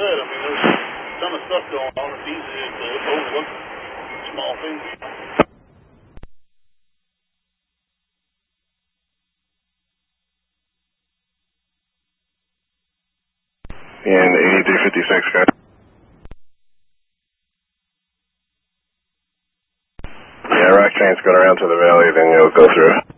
said, I mean, there's a ton of stuff going on. It's easy to overlook small things. And 8356, guys. Yeah, rock train's going around to the valley, then you'll go through.